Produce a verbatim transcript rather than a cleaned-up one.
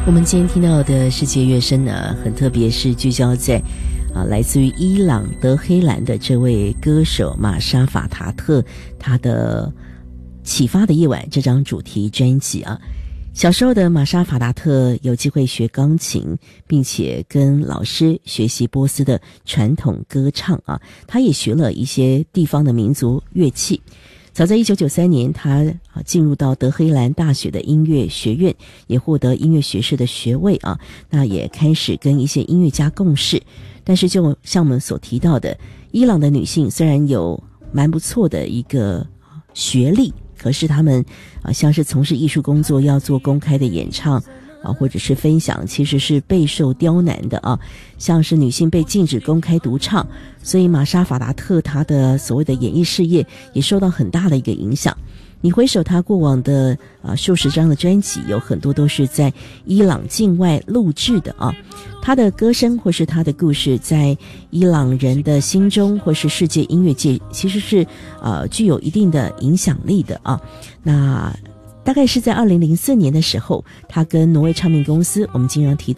我们今天听到的世界乐声呢，很特别，是聚焦在啊来自于伊朗德黑兰的这位歌手玛莎法塔特，他的启发的夜晚这张主题专辑啊。小时候的玛莎法达特有机会学钢琴，并且跟老师学习波斯的传统歌唱啊，他也学了一些地方的民族乐器。早在一九九三年，他啊进入到德黑兰大学的音乐学院，也获得音乐学士的学位啊。那也开始跟一些音乐家共事。但是就像我们所提到的，伊朗的女性虽然有蛮不错的一个学历，可是她们啊像是从事艺术工作要做公开的演唱啊，或者是分享，其实是备受刁难的啊。像是女性被禁止公开独唱，所以玛莎法达特她的所谓的演艺事业也受到很大的一个影响。你回首她过往的啊数十张的专辑，有很多都是在伊朗境外录制的啊。她的歌声或是她的故事，在伊朗人的心中或是世界音乐界，其实是呃具有一定的影响力的啊。那大概是在二零零四年的时候，他跟挪威唱片公司，我们经常提到